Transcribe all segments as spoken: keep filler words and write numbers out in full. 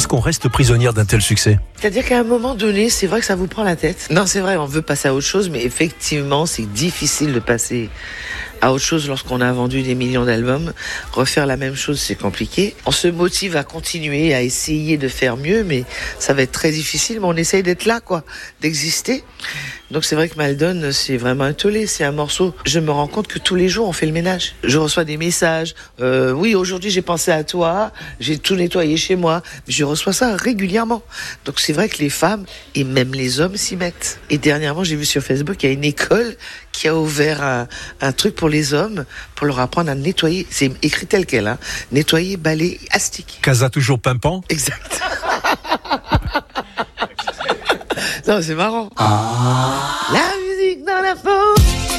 qu'on reste prisonnière d'un tel succès ? C'est-à-dire qu'à un moment donné, c'est vrai que ça vous prend la tête. Non, c'est vrai, on veut passer à autre chose, mais effectivement, c'est difficile de passer à autre chose lorsqu'on a vendu des millions d'albums. Refaire la même chose, c'est compliqué. On se motive à continuer, à essayer de faire mieux, mais ça va être très difficile, mais on essaye d'être là, quoi, d'exister. Donc c'est vrai que Maldon, c'est vraiment un tollé, c'est un morceau. Je me rends compte que tous les jours, on fait le ménage. Je reçois des messages. Euh, oui, aujourd'hui, j'ai pensé à toi, j'ai tout nettoyé chez moi. Je reçois ça régulièrement. Donc c'est vrai que les femmes, et même les hommes, s'y mettent. Et dernièrement, j'ai vu sur Facebook, il y a une école qui a ouvert un, un truc pour les hommes, pour leur apprendre à nettoyer. C'est écrit tel quel, hein. Nettoyer, balayer, astic. Casa toujours pimpant. Exact. Non, c'est marrant. Ah. La musique dans la peau.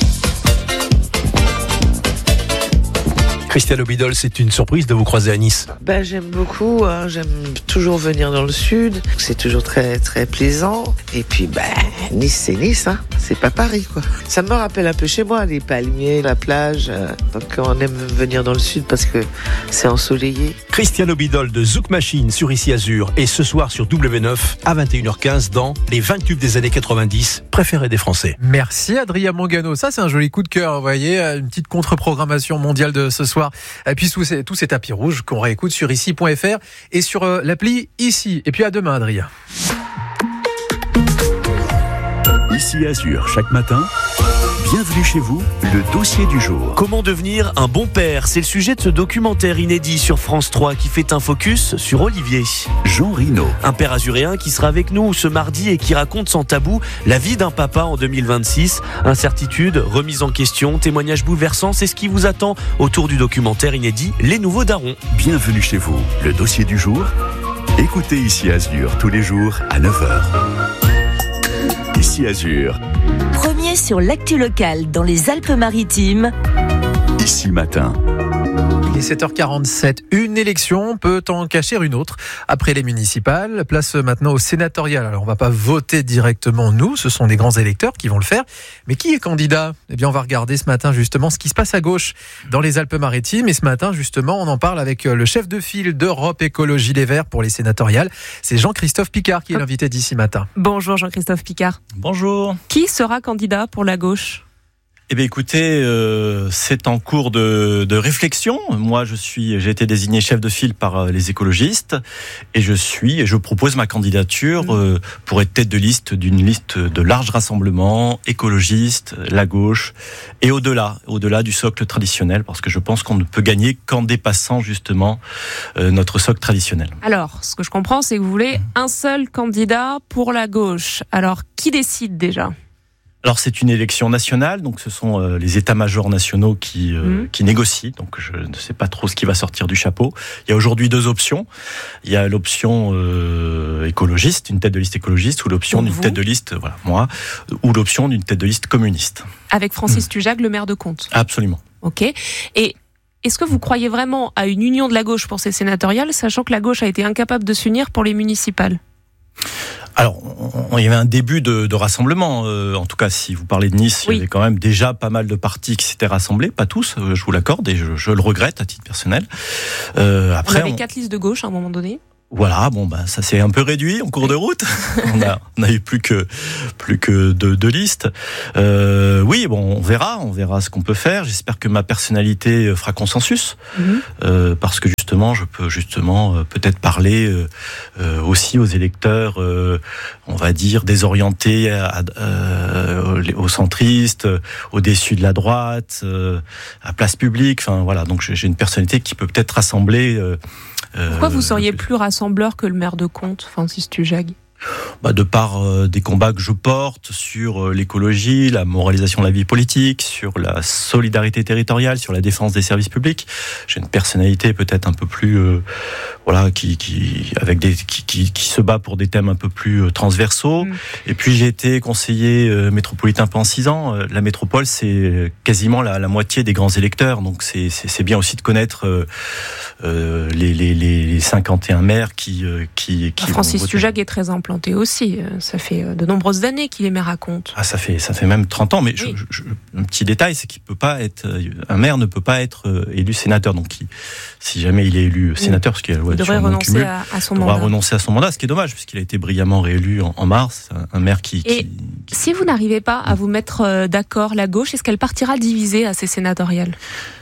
Christiane Obidol, c'est une surprise de vous croiser à Nice. Ben, j'aime beaucoup, hein. J'aime toujours venir dans le sud, c'est toujours très très plaisant. Et puis ben, Nice c'est Nice, hein. C'est pas Paris quoi. Ça me rappelle un peu chez moi, les palmiers, la plage. Donc on aime venir dans le sud parce que c'est ensoleillé. Christiane Obidol de Zouk Machine sur Ici Azur et ce soir sur W neuf à vingt et une heures quinze dans les vingt tubes des années quatre-vingt-dix préférés des Français. Merci Adrien Mangano, ça c'est un joli coup de cœur, vous voyez, une petite contre-programmation mondiale de ce soir. Et puis tous ces, tous ces tapis rouges qu'on réécoute sur ici point f r et sur euh, l'appli Ici. Et puis à demain Adrien. Ici Azur, chaque matin, bienvenue chez vous, le dossier du jour. Comment devenir un bon père ? C'est le sujet de ce documentaire inédit sur France trois qui fait un focus sur Olivier. Jean Rino. Un père azuréen qui sera avec nous ce mardi et qui raconte sans tabou la vie d'un papa en deux mille vingt-six. Incertitude, remise en question, témoignages bouleversants, c'est ce qui vous attend autour du documentaire inédit Les Nouveaux Darons. Bienvenue chez vous, le dossier du jour. Écoutez Ici Azur tous les jours à neuf heures. Ici Azur. Premier sur l'actu locale dans les Alpes-Maritimes. Ici matin. Il est sept heures quarante-sept. Une élection peut en cacher une autre. Après les municipales, place maintenant au sénatorial. Alors on va pas voter directement nous, ce sont des grands électeurs qui vont le faire. Mais qui est candidat ? Eh bien on va regarder ce matin justement ce qui se passe à gauche dans les Alpes-Maritimes. Et ce matin justement on en parle avec le chef de file d'Europe Écologie Les Verts pour les sénatoriales. C'est Jean-Christophe Picard qui est l'invité d'ici matin. Bonjour Jean-Christophe Picard. Bonjour. Qui sera candidat pour la gauche ? Eh bien, écoutez, euh, c'est en cours de, de réflexion. Moi, je suis, j'ai été désigné chef de file par les écologistes et je suis, et je propose ma candidature euh, pour être tête de liste d'une liste de large rassemblement, écologiste, la gauche et au-delà, au-delà du socle traditionnel, parce que je pense qu'on ne peut gagner qu'en dépassant justement euh, notre socle traditionnel. Alors, ce que je comprends, c'est que vous voulez un seul candidat pour la gauche. Alors, qui décide déjà ? Alors c'est une élection nationale, donc ce sont euh, les états-majors nationaux qui euh, mmh. qui négocient. Donc je ne sais pas trop ce qui va sortir du chapeau. Il y a aujourd'hui deux options. Il y a l'option euh, écologiste, une tête de liste écologiste, ou l'option d'une tête de liste, voilà moi, ou l'option d'une tête de liste communiste. Avec Francis mmh. Tujague, le maire de Contes. Absolument. Ok. Et est-ce que vous croyez vraiment à une union de la gauche pour ces sénatoriales, sachant que la gauche a été incapable de s'unir pour les municipales ? Alors, on, il y avait un début de, de rassemblement. Euh, en tout cas, si vous parlez de Nice, oui. Il y avait quand même déjà pas mal de partis qui s'étaient rassemblés. Pas tous, euh, je vous l'accorde, et je, je le regrette à titre personnel. Euh, après, on avait on... quatre listes de gauche à un moment donné. Voilà, bon ben ça s'est un peu réduit en cours de route. on a on a eu plus que plus que deux, deux listes. Euh, oui, bon, on verra, on verra ce qu'on peut faire. J'espère que ma personnalité fera consensus, mm-hmm. euh, parce que justement, je peux justement euh, peut-être parler euh, euh, aussi aux électeurs, euh, on va dire désorientés, à, euh, aux centristes, aux déçus de la droite, euh, à place publique. Enfin voilà, donc j'ai une personnalité qui peut peut-être rassembler. Euh, Pourquoi vous seriez plus rassembleur que le maire de Contes, Francis Tujague ? Bah de par euh, des combats que je porte sur euh, l'écologie, la moralisation de la vie politique, sur la solidarité territoriale, sur la défense des services publics. J'ai une personnalité peut-être un peu plus, euh, voilà, qui, qui avec des, qui, qui, qui se bat pour des thèmes un peu plus euh, transversaux. Mmh. Et puis j'ai été conseiller euh, métropolitain pendant six ans. Euh, la métropole, c'est quasiment la, la moitié des grands électeurs, donc c'est, c'est, c'est bien aussi de connaître euh, euh, les, les, les cinquante et un maires qui, euh, qui, qui. Francis Tujague est très impliqué implantés aussi. Ça fait de nombreuses années qu'il est maire à Contes. Ah, ça fait, ça fait même trente ans. Mais oui. je, je, un petit détail, c'est qu'il peut pas être, un maire ne peut pas être élu sénateur. Donc, il, si jamais il est élu sénateur, parce qu'il a la loi il devrait renoncer cumul, à, à son il mandat. devra renoncer à son mandat, ce qui est dommage, puisqu'il a été brillamment réélu en, en mars. Un, un maire qui, Et qui, qui... si vous n'arrivez pas à vous mettre d'accord, la gauche, est-ce qu'elle partira divisée à ces sénatoriales ?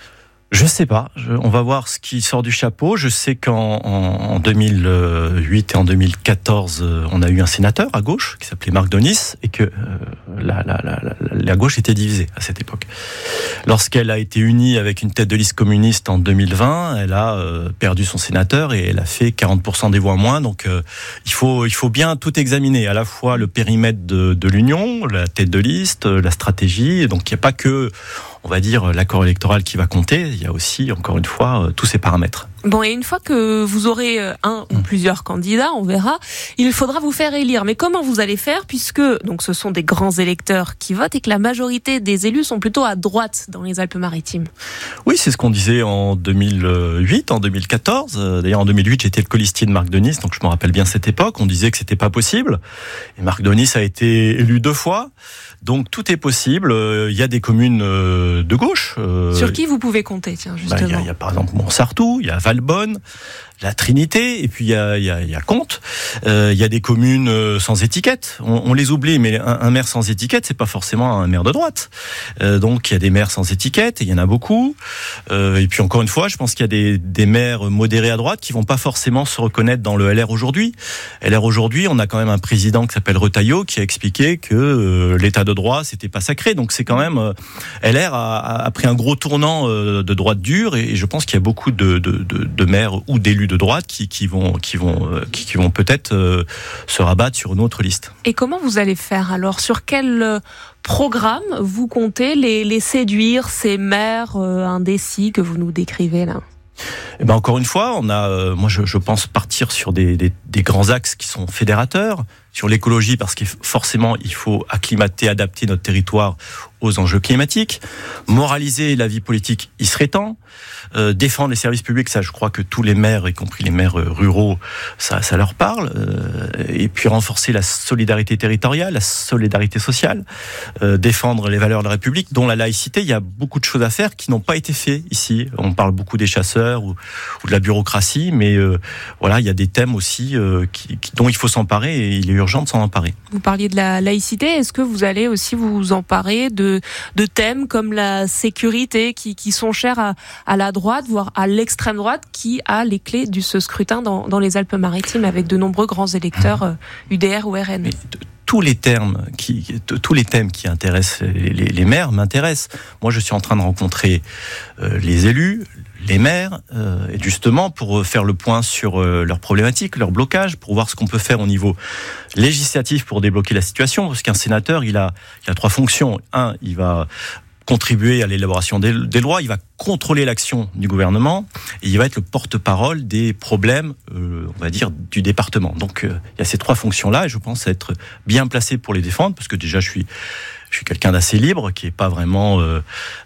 Je sais pas. Je, on va voir ce qui sort du chapeau. Je sais qu'en en, en deux mille huit et en deux mille quatorze, on a eu un sénateur à gauche qui s'appelait Marc Denis et que euh, la, la, la, la, la gauche était divisée à cette époque. Lorsqu'elle a été unie avec une tête de liste communiste en deux mille vingt, elle a euh, perdu son sénateur et elle a fait quarante pour cent des voix en moins. Donc euh, il faut il faut bien tout examiner, à la fois le périmètre de, de l'union, la tête de liste, la stratégie. Donc il n'y a pas que, on va dire, l'accord électoral qui va compter. Il y a aussi, encore une fois, tous ces paramètres. Bon, et une fois que vous aurez un ou plusieurs candidats, on verra, il faudra vous faire élire. Mais comment vous allez faire, puisque donc ce sont des grands électeurs qui votent et que la majorité des élus sont plutôt à droite dans les Alpes-Maritimes ? Oui, c'est ce qu'on disait en deux mille huit, en deux mille quatorze. D'ailleurs, en deux mille huit, j'étais le colistier de Marc Denis, donc je me rappelle bien cette époque. On disait que c'était pas possible. Et Marc Denis a été élu deux fois. Donc tout est possible. Il y a des communes de gauche. Sur qui vous pouvez compter, tiens, justement ? Ben, il y a, il y a par exemple Montsartou, il y a Valbonne, la Trinité, et puis il y a, il y a, il y a Contes. Euh, il y a des communes euh, sans étiquette. On, on les oublie, mais un, un maire sans étiquette, c'est pas forcément un maire de droite. Euh, donc il y a des maires sans étiquette, et il y en a beaucoup. Euh, et puis encore une fois, je pense qu'il y a des, des maires modérés à droite qui vont pas forcément se reconnaître dans le L R aujourd'hui. L R aujourd'hui, on a quand même un président qui s'appelle Retailleau qui a expliqué que euh, l'état de droit, c'était pas sacré. Donc c'est quand même euh, L R a, a pris un gros tournant euh, de droite dure, et, et je pense qu'il y a beaucoup de, de, de, de maires ou d'élus de droite qui, qui vont, qui vont, qui, qui vont peut-être euh, se rabattre sur une autre liste. Et comment vous allez faire alors ? Sur quel programme vous comptez les, les séduire, ces maires euh, indécis que vous nous décrivez là ? Eh ben encore une fois, on a, euh, moi je, je pense partir sur des, des, des grands axes qui sont fédérateurs, sur l'écologie parce que forcément il faut acclimater, adapter notre territoire aux enjeux climatiques, moraliser la vie politique, il serait temps, euh, défendre les services publics, ça je crois que tous les maires, y compris les maires ruraux, ça, ça leur parle, euh, et puis renforcer la solidarité territoriale, la solidarité sociale, euh, défendre les valeurs de la République, dont la laïcité. Il y a beaucoup de choses à faire qui n'ont pas été faites ici. On parle beaucoup des chasseurs ou, ou de la bureaucratie, mais euh, voilà, il y a des thèmes aussi euh, qui, qui, dont il faut s'emparer et il est urgent de s'en emparer. Vous parliez de la laïcité, est-ce que vous allez aussi vous emparer de, de thèmes comme la sécurité qui, qui sont chers à, à la droite, voire à l'extrême droite, qui a les clés de ce scrutin dans, dans les Alpes-Maritimes avec de nombreux grands électeurs euh, U D R ou R N ? Mais tous les termes qui, tous les thèmes qui intéressent les, les, les maires m'intéressent. Moi, je suis en train de rencontrer euh, les élus, les maires, euh, et justement pour faire le point sur euh, leurs problématiques, leurs blocages, pour voir ce qu'on peut faire au niveau législatif pour débloquer la situation. Parce qu'un sénateur, il a, il a trois fonctions. Un, il va contribuer à l'élaboration des, des lois, il va contrôler l'action du gouvernement et il va être le porte-parole des problèmes, euh, on va dire, du département. Donc euh, il y a ces trois fonctions-là et je pense être bien placé pour les défendre parce que déjà je suis je suis quelqu'un d'assez libre, qui est pas vraiment euh,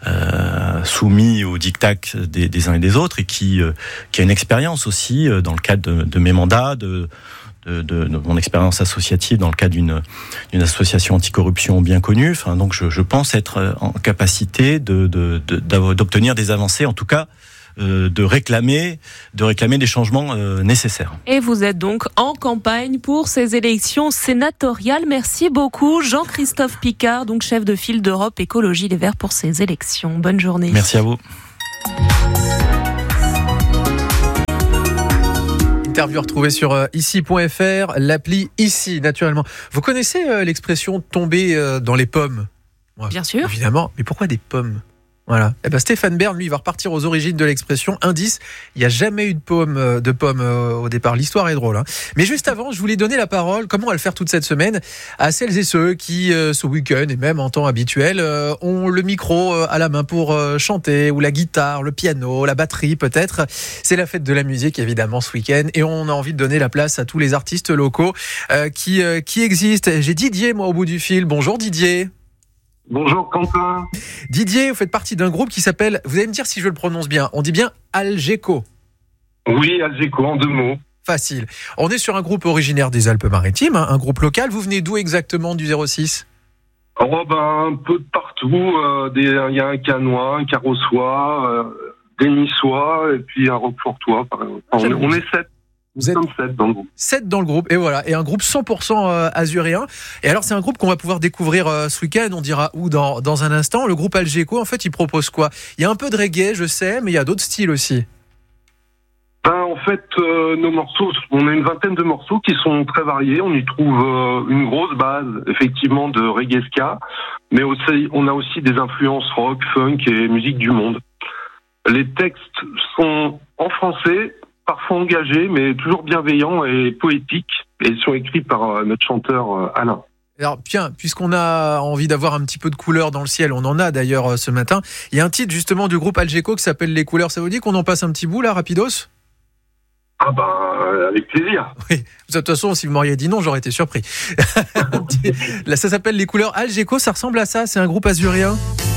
euh, soumis aux diktats des, des uns et des autres et qui euh, qui a une expérience aussi euh, dans le cadre de, de mes mandats, de De, de, de mon expérience associative dans le cadre d'une, d'une association anticorruption bien connue. Enfin, donc je, je pense être en capacité de, de, de, d'obtenir des avancées, en tout cas euh, de réclamer, de réclamer des changements euh, nécessaires. Et vous êtes donc en campagne pour ces élections sénatoriales. Merci beaucoup Jean-Christophe Picard, donc chef de file d'Europe Écologie Les Verts pour ces élections. Bonne journée. Merci à vous. Interview retrouvée sur euh, ici point f r, l'appli Ici, naturellement. Vous connaissez euh, l'expression tomber euh, dans les pommes ? Ouais, bien sûr. Évidemment. Mais pourquoi des pommes ? Voilà. Eh ben Stéphane Bern, lui, il va repartir aux origines de l'expression. Indice, il n'y a jamais eu de pomme, de pomme euh, au départ. L'histoire est drôle. Hein. Mais juste avant, je voulais donner la parole, comme on va le faire toute cette semaine, à celles et ceux qui, euh, ce week-end et même en temps habituel, euh, ont le micro euh, à la main pour euh, chanter, ou la guitare, le piano, la batterie peut-être. C'est la fête de la musique, évidemment, ce week-end. Et on a envie de donner la place à tous les artistes locaux euh, qui, euh, qui existent. J'ai Didier, moi, au bout du fil. Bonjour Didier. Bonjour Quentin. Didier, vous faites partie d'un groupe qui s'appelle, vous allez me dire si je le prononce bien, on dit bien Algeco. Oui, Algeco en deux mots. Facile. On est sur un groupe originaire des Alpes-Maritimes, hein, un groupe local. Vous venez d'où exactement du zéro six ? Oh, ben, un peu de partout. Euh, des, il y a un Canois, un Carossois, euh, des Niçois, et puis un Roquefortois. Enfin, on, on est sept. Vous êtes sept dans le groupe. sept dans le groupe, et voilà. Et un groupe cent pour cent euh, azuréen. Et alors, c'est un groupe qu'on va pouvoir découvrir euh, ce week-end. On dira où dans, dans un instant. Le groupe Algeco, en fait, il propose quoi ? Il y a un peu de reggae, je sais, mais il y a d'autres styles aussi. Ben, en fait, euh, nos morceaux, on a une vingtaine de morceaux qui sont très variés. On y trouve euh, une grosse base, effectivement, de reggae ska, mais aussi, on a aussi des influences rock, funk et musique du monde. Les textes sont en français, parfois engagés, mais toujours bienveillants et poétiques, et ils sont écrits par euh, notre chanteur euh, Alain. Alors, tiens, puisqu'on a envie d'avoir un petit peu de couleur dans le ciel, on en a d'ailleurs euh, ce matin, il y a un titre justement du groupe Algeco qui s'appelle Les Couleurs. Ça vous dit qu'on en passe un petit bout là, rapidos ? Ah ben, euh, avec plaisir. Oui, de toute façon, si vous m'auriez dit non, j'aurais été surpris. Là, ça s'appelle Les Couleurs Algeco, ça ressemble à ça, c'est un groupe azuréen.